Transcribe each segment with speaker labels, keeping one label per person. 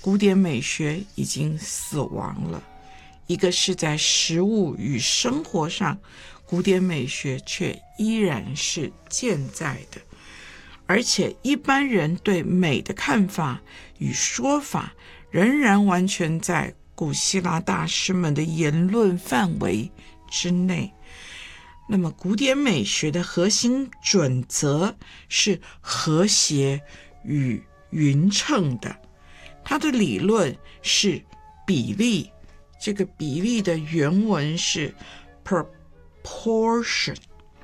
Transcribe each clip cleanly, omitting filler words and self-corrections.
Speaker 1: 古典美学已经死亡了，一个是在食物与生活上，古典美学却依然是健在的，而且一般人对美的看法与说法仍然完全在古希腊大师们的言论范围之内。那么古典美学的核心准则是和谐与匀称的，它的理论是比例，这个比例的原文是 proportion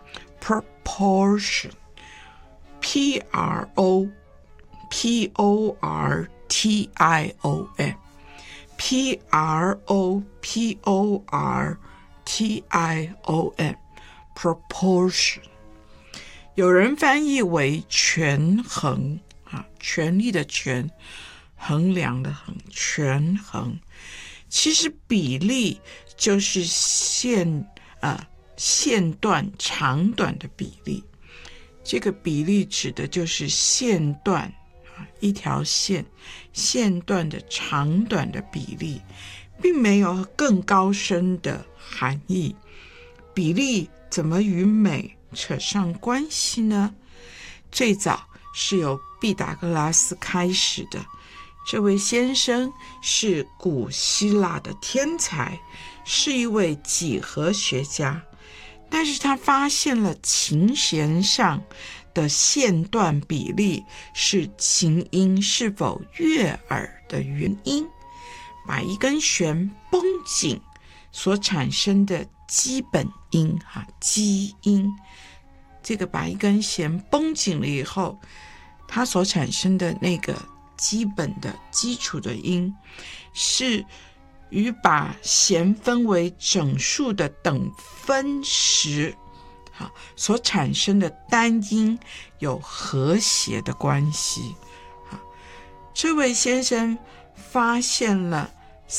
Speaker 1: proportion， 有人翻译为权衡权力的权，衡量的衡，权衡。其实比例就是线段长短的比例，这个比例指的就是线段一条线段的长短的比例，并没有更高深的含义。比例怎么与美扯上关系呢？最早是由毕达哥拉斯开始的，这位先生是古希腊的天才，是一位几何学家，但是他发现了琴弦上的线段比例是琴音是否悦耳的原因，把一根弦绷紧所产生的基本音基音，这个把一根弦绷紧了以后，它所产生的那个基本的基础的音是与把弦分为整数的等分时所产生的单音有和谐的关系。这位先生发现了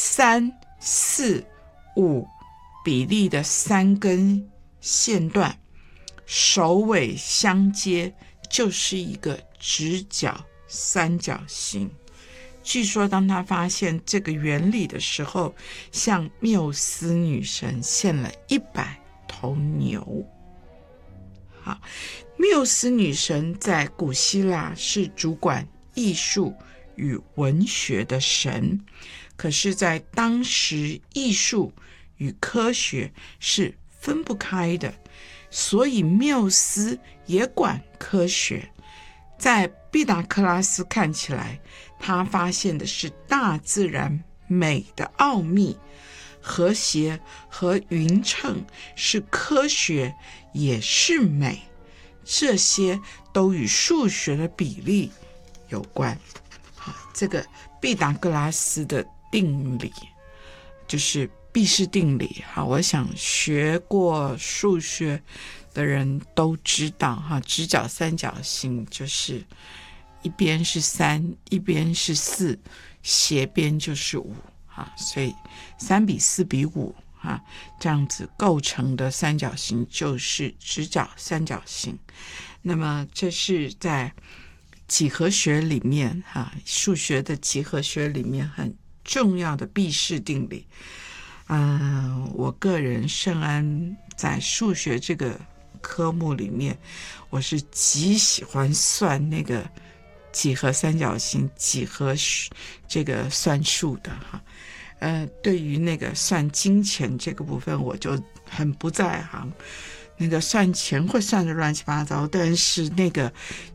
Speaker 1: 3、4、5比例的3根线段，首尾相接，就是一个直角三角形。据说当他发现这个原理的时候，向缪斯女神献了100头牛。缪斯女神在古希腊是主管艺术与文学的神，可是在当时艺术与科学是分不开的，所以缪斯也管科学。在毕达哥拉斯看起来，他发现的是大自然美的奥秘，和谐和匀称是科学也是美，这些都与数学的比例有关。这个毕达哥拉斯的定理就是毕氏定理，我想学过数学的人都知道，直角三角形就是一边是3，一边是4，斜边就是5，所以3比4比5，这样子构成的三角形就是直角三角形。那么这是在几何学里面，数学的几何学里面很重要的毕氏定理。我个人圣安在数学这个科目里面，我是极喜欢算那个几何三角形、几何这个算数的对于那个算金钱这个部分我就很不在行，那个算钱会算得乱七八糟，但是那个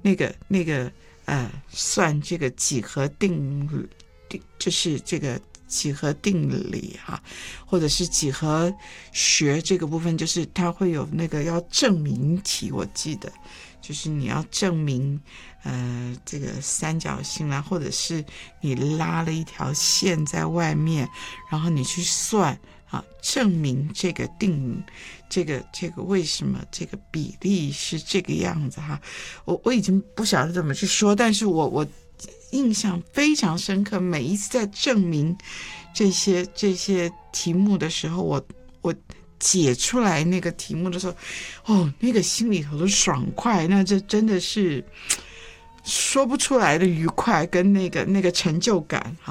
Speaker 1: 算这个几何定理，就是这个几何定理或者是几何学这个部分，就是它会有那个要证明题，我记得就是你要证明这个三角形啦，或者是你拉了一条线在外面，然后你去算证明这个这个为什么这个比例是这个样子我已经不晓得怎么去说，但是我印象非常深刻，每一次在证明这些题目的时候，我解出来那个题目的时候，那个心里头的爽快，那这真的是说不出来的愉快跟那个成就感